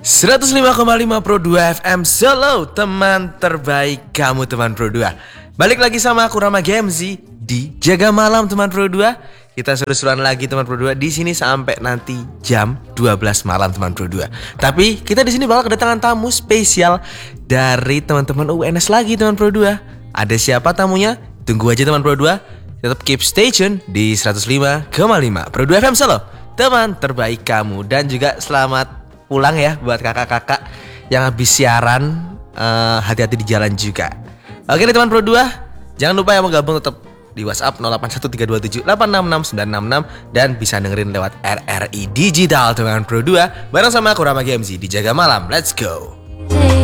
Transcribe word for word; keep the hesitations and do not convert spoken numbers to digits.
seratus lima koma lima Pro dua F M Solo, teman terbaik kamu teman Pro dua. Balik lagi sama aku Rama Gemzi di Jaga Malam teman Pro dua. Kita seru-seruan lagi teman Pro dua di sini sampai nanti jam dua belas malam teman Pro dua. Tapi kita di sini bakal kedatangan tamu spesial dari teman-teman U N S lagi teman Pro dua. Ada siapa tamunya? Tunggu aja teman Pro dua. Tetap keep stay tune di seratus lima koma lima Pro dua F M Solo, teman terbaik kamu. Dan juga selamat pulang ya buat kakak-kakak yang habis siaran, uh, hati-hati di jalan juga. Oke nih teman Pro dua, jangan lupa yang mau gabung tetap di WhatsApp nol delapan satu tiga dua tujuh delapan enam enam sembilan enam enam dan bisa dengerin lewat R R I Digital teman Pro dua bareng sama aku Rama Gemzi di Jaga Malam. Let's go.